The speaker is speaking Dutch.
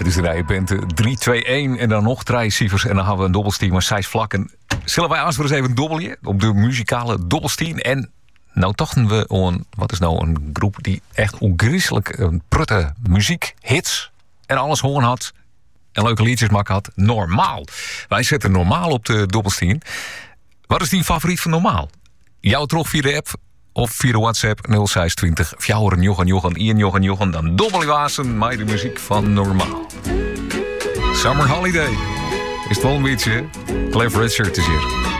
is de rijband 3-2-1 en dan nog 3 cijfers. En dan hebben we een dobbelstien maar 6 vlakken. Zullen wij eens even dobbelen op de muzikale dobbelstien? En nou tochten we een groep die echt ongriezelijk prutte muziek, hits en alles horen had. En leuke liedjes maken had. Normaal. Wij zetten Normaal op de dobbelstien. Wat is die favoriet van Normaal? Jouw terug via de app of via de WhatsApp 0620 4 dan dobbel je wazen met de muziek van Normaal. Summer Holiday. Is het wel een beetje? Cliff Richard is hier.